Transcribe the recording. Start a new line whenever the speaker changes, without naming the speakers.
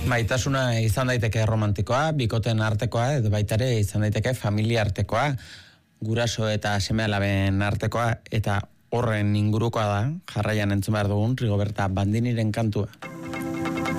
Maitasuna izan daiteke romantikoa, bikoten artekoa, edo baita ere izan daiteke familia artekoa, guraso eta seme-alaben artekoa, eta horren ingurukoa da, jarraian entzun behar dugun, Rigoberta Bandiniren kantua.